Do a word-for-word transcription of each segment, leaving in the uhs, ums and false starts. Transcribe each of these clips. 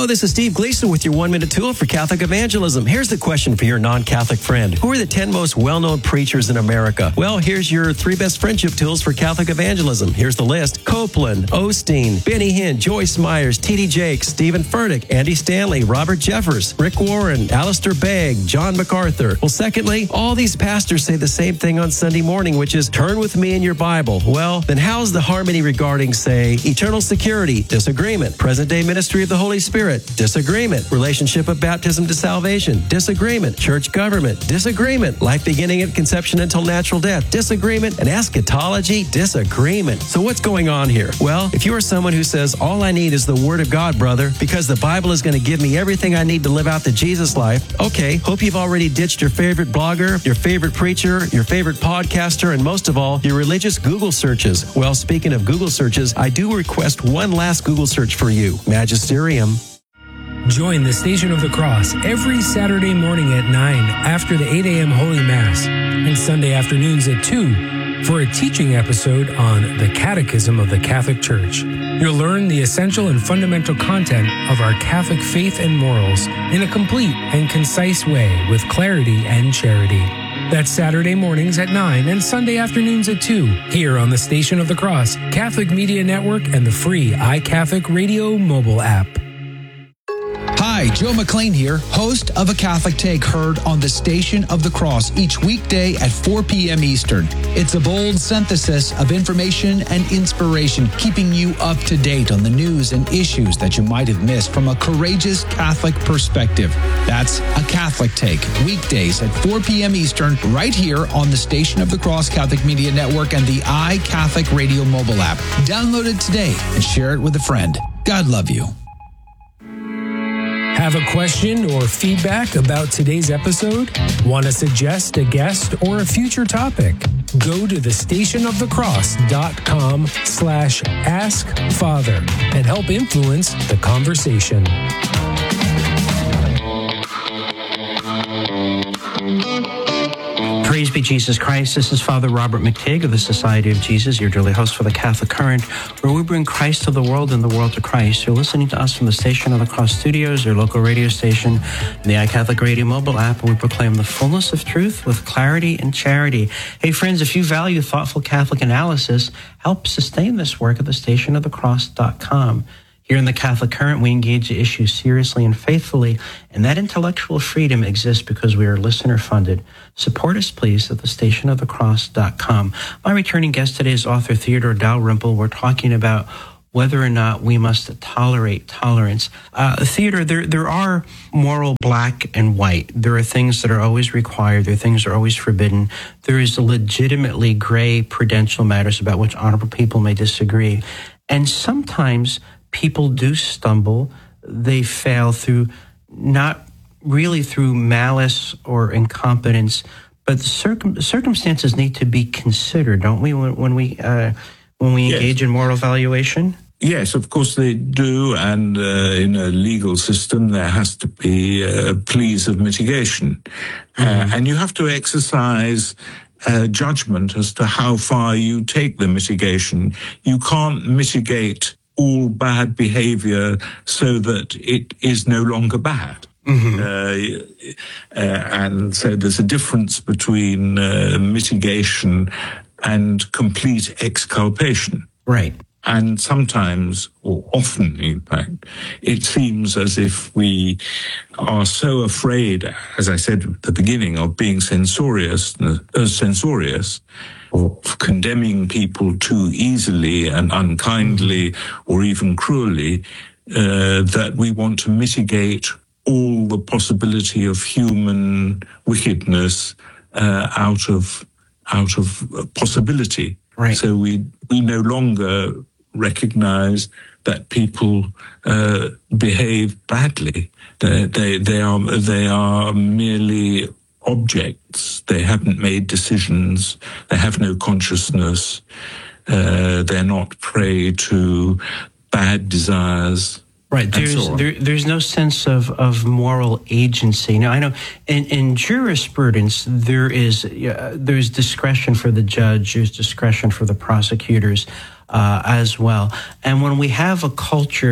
Hello, this is Steve Gleason with your one-minute tool for Catholic evangelism. Here's the question for your non-Catholic friend. Who are the ten most well-known preachers in America? Well, here's your three best friendship tools for Catholic evangelism. Here's the list. Copeland, Osteen, Benny Hinn, Joyce Myers, T D Jakes, Stephen Furtick, Andy Stanley, Robert Jeffers, Rick Warren, Alistair Begg, John MacArthur. Well, secondly, all these pastors say the same thing on Sunday morning, which is turn with me in your Bible. Well, then how's the harmony regarding, say, eternal security? Disagreement. Present-day ministry of the Holy Spirit? Disagreement. Relationship of baptism to salvation? Disagreement. Church government? Disagreement. Life beginning at conception until natural death? Disagreement. And eschatology? Disagreement. So what's going on here? Well, if you are someone who says, all I need is the Word of God, brother, because the Bible is going to give me everything I need to live out the Jesus life, okay, hope you've already ditched your favorite blogger, your favorite preacher, your favorite podcaster, and most of all, your religious Google searches. Well, speaking of Google searches, I do request one last Google search for you. Magisterium. Join the Station of the Cross every Saturday morning at nine after the eight a.m. Holy Mass and Sunday afternoons at two for a teaching episode on the Catechism of the Catholic Church. You'll learn the essential and fundamental content of our Catholic faith and morals in a complete and concise way with clarity and charity. That's Saturday mornings at nine and Sunday afternoons at two here on the Station of the Cross, Catholic Media Network, and the free iCatholic Radio mobile app. Hi, Joe McLean here, host of A Catholic Take, heard on the Station of the Cross each weekday at four p.m. Eastern. It's a bold synthesis of information and inspiration, keeping you up to date on the news and issues that you might have missed from a courageous Catholic perspective. That's A Catholic Take, weekdays at four p.m. Eastern, right here on the Station of the Cross Catholic Media Network and the iCatholic Radio mobile app. Download it today and share it with a friend. God love you. Have a question or feedback about today's episode? Want to suggest a guest or a future topic? Go to the station of the cross dot com slash ask father and help influence the conversation. Praise be Jesus Christ. This is Father Robert McTigg of the Society of Jesus, your daily host for the Catholic Current, where we bring Christ to the world and the world to Christ. You're listening to us from the Station of the Cross Studios, your local radio station, and the iCatholic Radio mobile app, where we proclaim the fullness of truth with clarity and charity. Hey, friends, if you value thoughtful Catholic analysis, help sustain this work at the station of the cross dot com. Here in the Catholic Current, we engage the issue seriously and faithfully, and that intellectual freedom exists because we are listener-funded. Support us, please, at the station of the cross dot com. My returning guest today is author Theodore Dalrymple. We're talking about whether or not we must tolerate tolerance. Uh, Theodore, there, there are moral black and white. There are things that are always required. There are things that are always forbidden. There is legitimately gray prudential matters about which honorable people may disagree. And sometimes people do stumble. They fail through, not really through malice or incompetence, but circum- circumstances need to be considered, don't we, when, when we uh, when we engage yes. in moral evaluation? Yes, of course they do, and uh, in a legal system there has to be uh, pleas of mitigation. Mm-hmm. Uh, and you have to exercise uh, judgment as to how far you take the mitigation. You can't mitigate all bad behavior so that it is no longer bad. Mm-hmm. Uh, uh, and so there's a difference between uh, mitigation and complete exculpation. Right. And sometimes, or often in fact, it seems as if we are so afraid, as I said at the beginning, of being censorious, uh, censorious, or condemning people too easily and unkindly or even cruelly, uh, that we want to mitigate all the possibility of human wickedness uh, out of out of possibility. Right. So we we no longer recognize that people uh, behave badly. They, they they are they are merely objects. They haven't made decisions. They have no consciousness. Uh, they're not prey to bad desires. Right. There's so there, there's no sense of, of moral agency. Now, I know in, in jurisprudence there is uh, there's discretion for the judge, there's discretion for the prosecutors uh, as well. And when we have a culture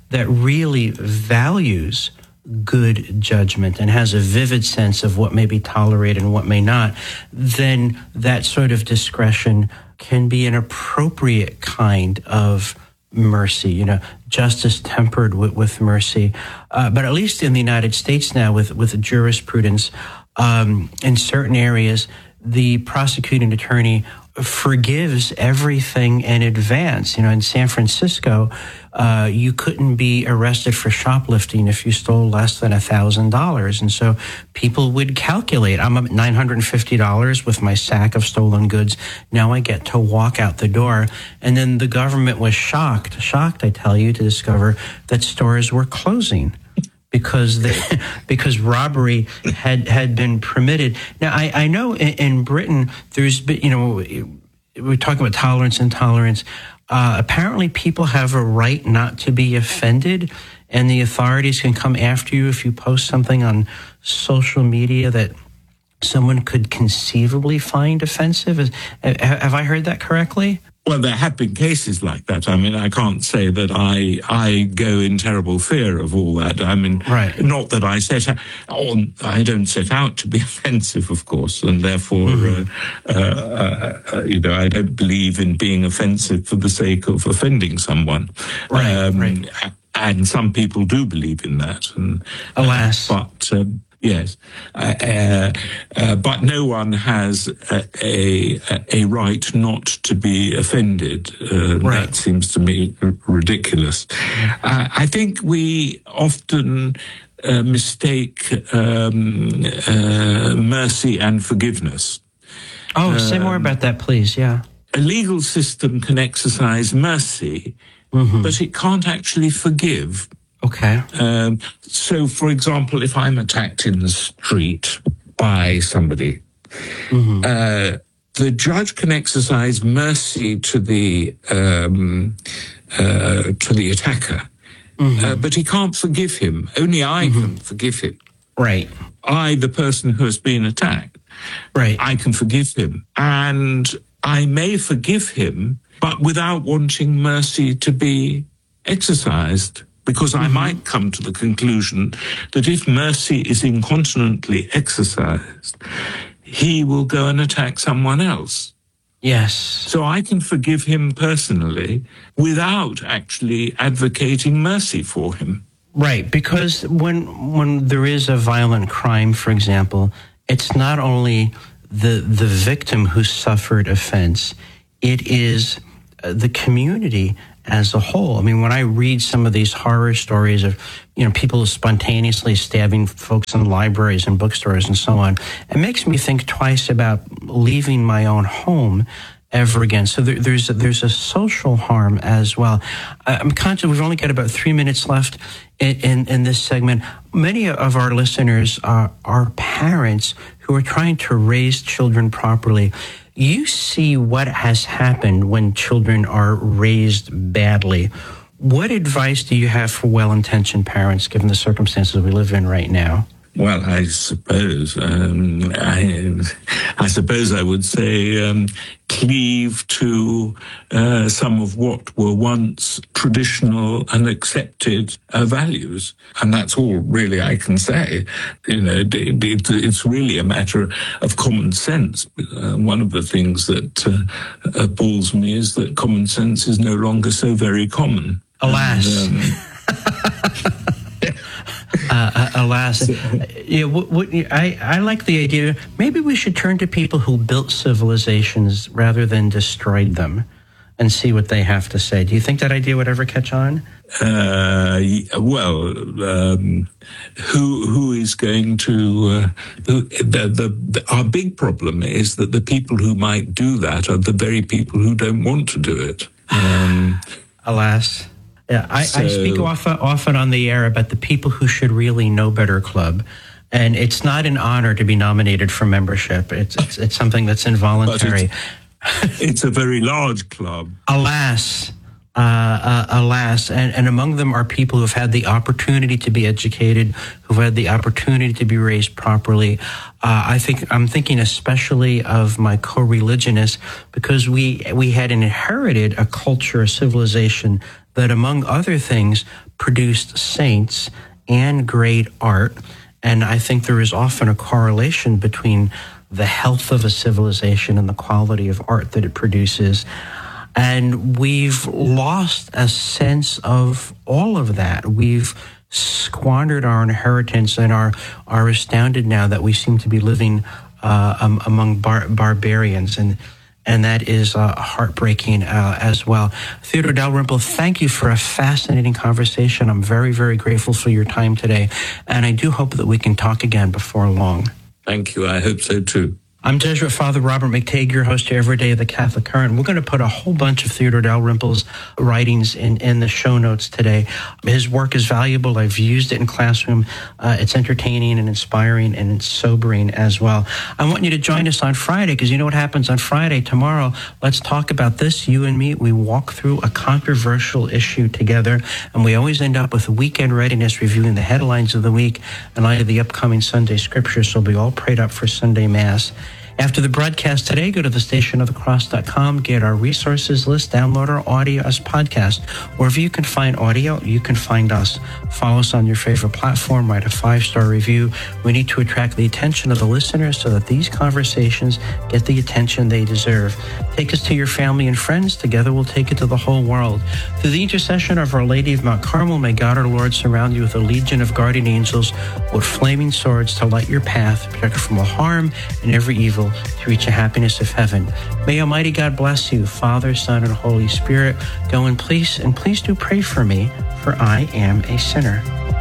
that really values good judgment and has a vivid sense of what may be tolerated and what may not, then that sort of discretion can be an appropriate kind of mercy, you know, justice tempered with, with mercy. Uh, but at least in the United States now, with, with jurisprudence, um, in certain areas, the prosecuting attorney forgives everything in advance. You know, in San Francisco, uh, you couldn't be arrested for shoplifting if you stole less than a thousand dollars. And so people would calculate, I'm at nine hundred fifty dollars with my sack of stolen goods. Now I get to walk out the door. And then the government was shocked, shocked, I tell you, to discover that stores were closing because they, because robbery had, had been permitted. Now, I, I know in, in Britain, there's been, you know, we're talking about tolerance and intolerance. Uh, apparently, people have a right not to be offended, and the authorities can come after you if you post something on social media that someone could conceivably find offensive. Is, have I heard that correctly? Well, there have been cases like that. I mean, I can't say that I I go in terrible fear of all that. I mean, right. Not that I set out, on, I don't set out to be offensive, of course, and therefore, mm-hmm. uh, uh, uh, you know, I don't believe in being offensive for the sake of offending someone. Right, um, right. And some people do believe in that. And, Alas. Uh, but... Um, Yes, uh, uh, uh, but no one has a, a, a right not to be offended. Uh, right. That seems to me r- ridiculous. Uh, I think we often uh, mistake um, uh, mercy and forgiveness. Oh, say um, more about that, please. Yeah. A legal system can exercise mercy, mm-hmm. but it can't actually forgive. Okay. Um, so, for example, if I'm attacked in the street by somebody, mm-hmm. uh, the judge can exercise mercy to the um, uh, to the attacker, mm-hmm. uh, but he can't forgive him. Only I mm-hmm. can forgive him. Right. I, the person who has been attacked, right. I can forgive him, and I may forgive him, but without wanting mercy to be exercised. Because I mm-hmm. might come to the conclusion that if mercy is incontinently exercised, he will go and attack someone else. Yes. So I can forgive him personally without actually advocating mercy for him. Right, because when when there is a violent crime, for example, it's not only the the victim who suffered offense, it is the community as a whole. I mean, when I read some of these horror stories of, you know, people spontaneously stabbing folks in libraries and bookstores and so on, it makes me think twice about leaving my own home ever again. So there, there's a, there's a social harm as well. I'm conscious we've only got about three minutes left in, in, in this segment. Many of our listeners are, are parents who are trying to raise children properly. You see what has happened when children are raised badly. What advice do you have for well-intentioned parents, given the circumstances we live in right now? Well, I suppose, um, I, I suppose I would say um, cleave to uh, some of what were once traditional and accepted uh, values. And that's all really I can say. You know, it, it, it's really a matter of common sense. Uh, one of the things that uh, appalls me is that common sense is no longer so very common. Alas. And, um, Uh, alas, yeah, what, what, I, I like the idea. Maybe we should turn to people who built civilizations rather than destroyed them and see what they have to say. Do you think that idea would ever catch on? Uh, well, um, who who is going to? Uh, who, the, the, the, our big problem is that the people who might do that are the very people who don't want to do it. Um, alas. Yeah, I, so, I speak often, often on the air about the people who should really know better club. And it's not an honor to be nominated for membership. It's it's, it's something that's involuntary. It's, it's a very large club. Alas, uh, uh, alas. And, and among them are people who've had the opportunity to be educated, who've had the opportunity to be raised properly. Uh, I think I'm thinking especially of my co-religionists, because we we had inherited a culture, a civilization that, among other things, produced saints and great art. And I think there is often a correlation between the health of a civilization and the quality of art that it produces. And we've lost a sense of all of that. We've squandered our inheritance and are, are astounded now that we seem to be living uh, um, among bar- barbarians. And And that is uh, heartbreaking uh, as well. Theodore Dalrymple, thank you for a fascinating conversation. I'm very, very grateful for your time today. And I do hope that we can talk again before long. Thank you. I hope so too. I'm Jesuit Father Robert McTeigue, your host here every day of the Catholic Current. We're going to put a whole bunch of Theodore Dalrymple's writings in, in the show notes today. His work is valuable. I've used it in classroom. Uh, it's entertaining and inspiring and it's sobering as well. I want you to join us on Friday because you know what happens on Friday. Tomorrow, let's talk about this. You and me, we walk through a controversial issue together, and we always end up with weekend readiness, reviewing the headlines of the week in light of the upcoming Sunday scriptures. So we'll be all prayed up for Sunday Mass. After the broadcast today, go to the station of the cross dot com, get our resources list, download our audio as podcast. Wherever you can find audio, you can find us. Follow us on your favorite platform, write a five-star review. We need to attract the attention of the listeners so that these conversations get the attention they deserve. Take us to your family and friends. Together we'll take it to the whole world. Through the intercession of Our Lady of Mount Carmel, may God our Lord surround you with a legion of guardian angels with flaming swords to light your path, protect you from all harm and every evil, to reach the happiness of heaven. May Almighty God bless you, Father, Son, and Holy Spirit. Go in peace, and please do pray for me, for I am a sinner.